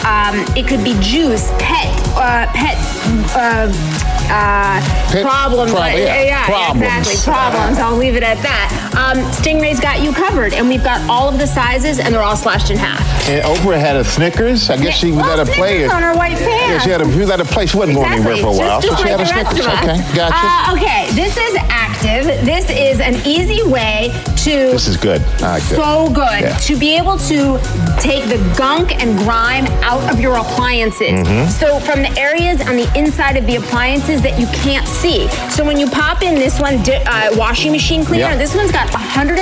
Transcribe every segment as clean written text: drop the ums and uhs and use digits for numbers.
It could be juice, pet problems. Exactly. Problems. I'll leave it at that. Stingray's got you covered, and we've got all of the sizes, and they're all slashed in half. And Oprah had a Snickers. I guess she got to play it on her white pants. Yeah, she had a play. She wasn't going anywhere for a while, just so she like had a Snickers. Okay, gotcha. Okay, this is active. This is an easy way to. This is good. I like so good to be able to take the gunk and grime out of your appliances. So from the areas on the inside of the appliances that you can't see. So when you pop in this one, washing machine cleaner, this one's got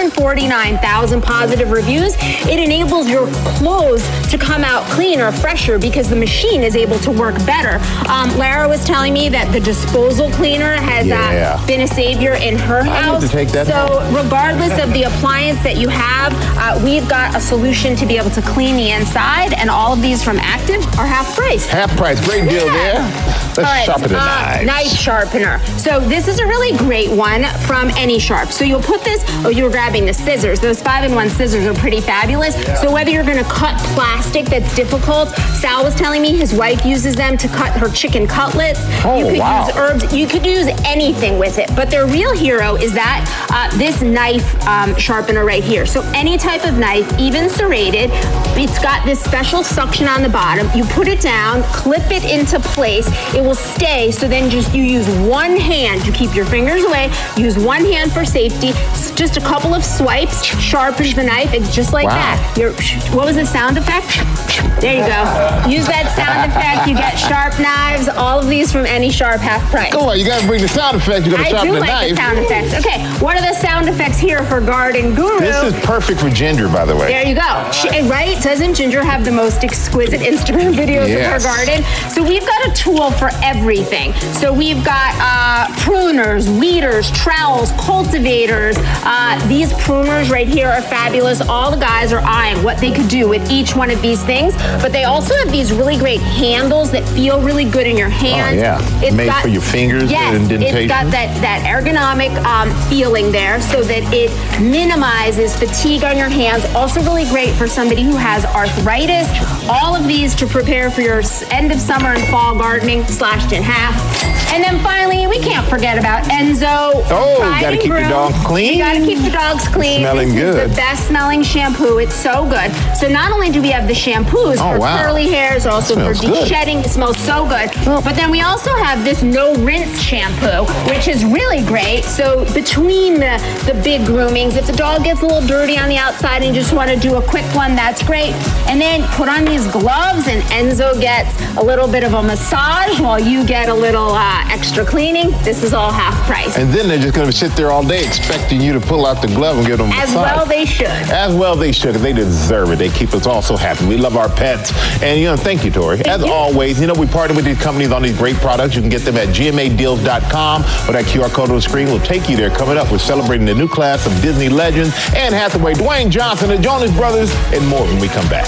149,000 positive reviews. It enables your clothes to come out cleaner, fresher, because the machine is able to work better. Lara was telling me that the disposal cleaner has been a savior in her house. I need to take that so regardless of the appliance that you have, we've got a solution to be able to clean the inside, and all of these from Active are half price. Half price, great deal there. Let's sharpen the knife. Knife sharpener. So this is a really great one from Any Sharp. So you'll put this, you were grabbing the scissors. Those 5-in-1 scissors are pretty fabulous. So whether you're gonna cut plastic that's difficult, Sal was telling me his wife uses them to cut her chicken cutlets. You could use herbs, you could use anything with it. But their real hero is that this knife sharpener right here. So any type of knife, even serrated, it's got this special suction on the bottom. You put it down, clip it into place, it will stay, so then you use one hand to keep your fingers away, use one hand for safety. It's just a couple of swipes, sharpens the knife, it's just like that. What was the sound effect? There you go. Use that sound effect, you get sharp knives, all of these from Any Sharp, half price. Come on, you gotta bring the sound effect, you gotta sharpen the knife. I do like the sound effects. Okay, what are the sound effects here for Garden Guru? This is perfect for Ginger, by the way. There you go. Right? Doesn't Ginger have the most exquisite Instagram videos of her garden? So we've got a tool for everything. So we've got pruners, weeders, trowels, cultivators. These pruners right here are fabulous. All the guys are eyeing what they could do with each one of these things. But they also have these really great handles that feel really good in your hands. It's made for your fingers and indentation. It's got that ergonomic feeling there so that it minimizes fatigue on your hands. Also really great for somebody who has arthritis. All of these to prepare for your end of summer and fall gardening, slashed in half. And then finally, we can't forget about Enzo. Gotta keep your dog clean. You gotta keep the dogs clean. Smelling good. This is the best smelling shampoo. It's so good. So not only do we have the shampoos for curly hairs, also for de-shedding. It smells so good. But then we also have this no rinse shampoo, which is really great. So between the big groomings, if the dog gets a little dirty on the outside and you just want to do a quick one, that's great. And then put on these gloves and Enzo gets a little bit of a massage while you get a little extra cleaning. This is all half price. And then they're just going to sit there all day expecting you to pull out the glove and give them a massage. As well they should. As well they should. They deserve it. They keep us all so happy. We love our pets. And, thank you, Tori. As always, we partner with these companies on these great products. You can get them at gmadeals.com, or that QR code on the screen will take you there. Coming up, we're celebrating the new class of Disney legends, Anne Hathaway, Dwayne Johnson, the Jonas Brothers, and more when we come back.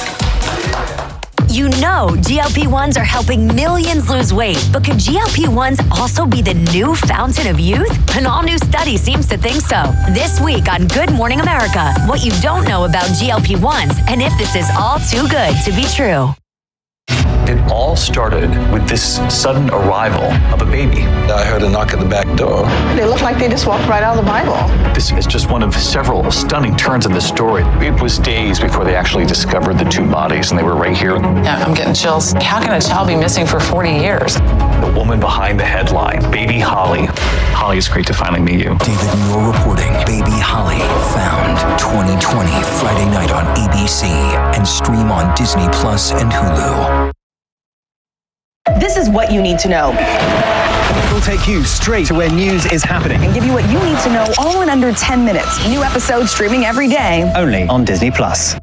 You know GLP-1s are helping millions lose weight, but could GLP-1s also be the new fountain of youth? An all-new study seems to think so. This week on Good Morning America, what you don't know about GLP-1s and if this is all too good to be true. It all started with this sudden arrival of a baby. I heard a knock at the back door. They look like they just walked right out of the Bible. This is just one of several stunning turns in the story. It was days before they actually discovered the two bodies, and they were right here. Yeah, I'm getting chills. How can a child be missing for 40 years? The woman behind the headline, Baby Holly. Holly, it's great to finally meet you. David Muir reporting, Baby Holly, found 2020 Friday night on ABC and stream on Disney Plus and Hulu. This is what you need to know. We'll take you straight to where news is happening and give you what you need to know all in under 10 minutes. New episodes streaming every day. Only on Disney Plus.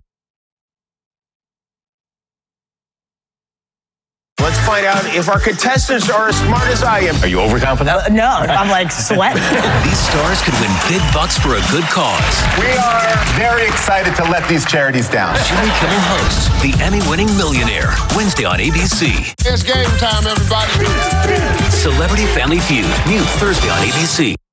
Let's find out if our contestants are as smart as I am. Are you overconfident? No, I'm like sweating. These stars could win big bucks for a good cause. We are very excited to let these charities down. Jimmy Kimmel hosts The Emmy-winning Millionaire, Wednesday on ABC. It's game time, everybody. Celebrity Family Feud, new Thursday on ABC.